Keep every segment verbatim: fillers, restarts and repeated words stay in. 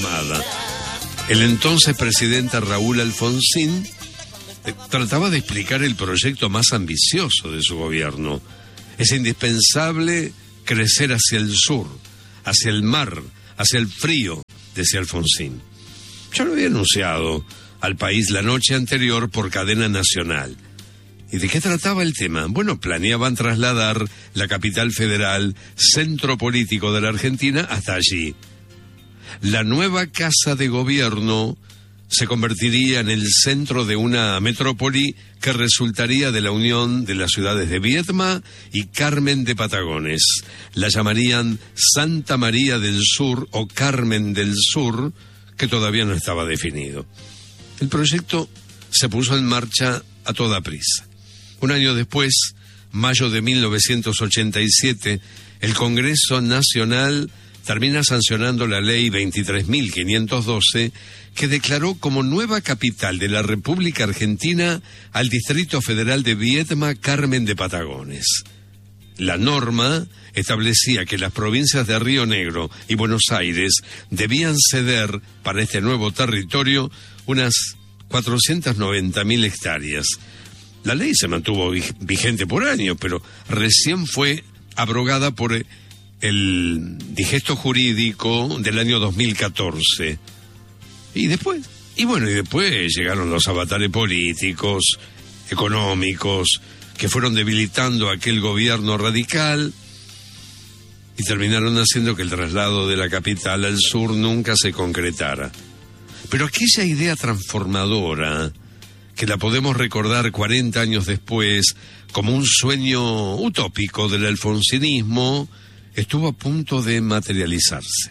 Armada. El entonces presidente Raúl Alfonsín eh, trataba de explicar el proyecto más ambicioso de su gobierno. Es indispensable crecer hacia el sur, hacia el mar, hacia el frío, decía Alfonsín. Ya lo había anunciado al país la noche anterior por cadena nacional. ¿Y de qué trataba el tema? Bueno, planeaban trasladar la capital federal, centro político de la Argentina, hasta allí. La nueva casa de gobierno se convertiría en el centro de una metrópoli que resultaría de la unión de las ciudades de Viedma y Carmen de Patagones. La llamarían Santa María del Sur o Carmen del Sur, que todavía no estaba definido. El proyecto se puso en marcha a toda prisa. Un año después, mayo de mil novecientos ochenta y siete, el Congreso Nacional termina sancionando la ley veintitrés mil quinientos doce, que declaró como nueva capital de la República Argentina al Distrito Federal de Viedma, Carmen de Patagones. La norma establecía que las provincias de Río Negro y Buenos Aires debían ceder para este nuevo territorio unas cuatrocientas noventa mil hectáreas. La ley se mantuvo vigente por años, pero recién fue abrogada por el digesto jurídico del año dos mil catorce. Y después, y bueno, y después llegaron los avatares políticos, económicos, que fueron debilitando aquel gobierno radical y terminaron haciendo que el traslado de la capital al sur nunca se concretara. Pero aquella idea transformadora, que la podemos recordar cuarenta años después como un sueño utópico del alfonsinismo, estuvo a punto de materializarse.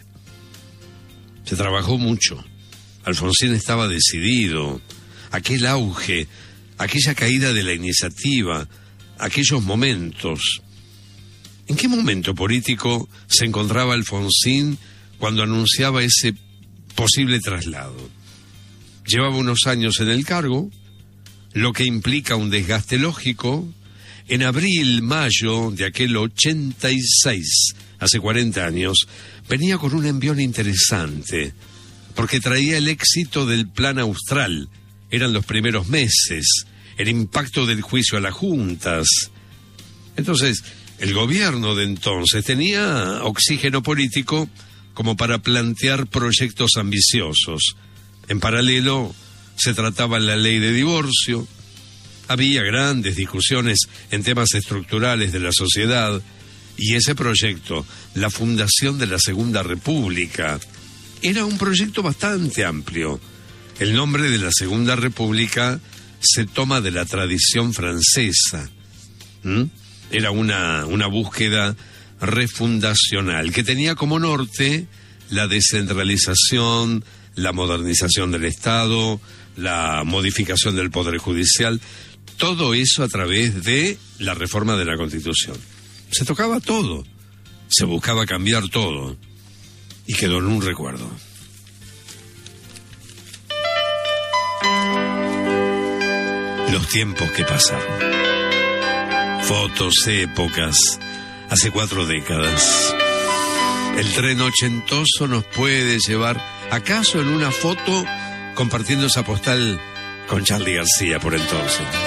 Se trabajó mucho. Alfonsín estaba decidido. Aquel auge, aquella caída de la iniciativa, aquellos momentos. ¿En qué momento político se encontraba Alfonsín cuando anunciaba ese posible traslado? Llevaba unos años en el cargo, lo que implica un desgaste lógico. En abril, mayo de aquel ochenta y seis, hace cuarenta años, venía con un envión interesante, porque traía el éxito del Plan Austral. Eran los primeros meses, el impacto del juicio a las juntas. Entonces, el gobierno de entonces tenía oxígeno político como para plantear proyectos ambiciosos. En paralelo, se trataba la ley de divorcio. Había grandes discusiones en temas estructurales de la sociedad, y ese proyecto, la fundación de la Segunda República, era un proyecto bastante amplio. El nombre de la Segunda República se toma de la tradición francesa. ¿Mm? Era una, una búsqueda refundacional que tenía como norte la descentralización, la modernización del Estado, la modificación del Poder Judicial, todo eso a través de la reforma de la Constitución. Se tocaba todo, se buscaba cambiar todo, y quedó en un recuerdo. Los tiempos que pasaron. Fotos, épocas, hace cuatro décadas. El tren ochentoso nos puede llevar, acaso en una foto, compartiendo esa postal con Charly García por entonces.